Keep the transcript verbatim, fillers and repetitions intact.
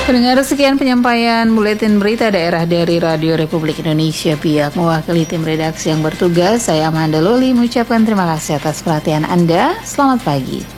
Pendengar, sekian penyampaian buletin berita daerah dari Radio Republik Indonesia. Pihak mewakili tim redaksi yang bertugas, saya Amanda Loli mengucapkan terima kasih atas perhatian Anda. Selamat pagi.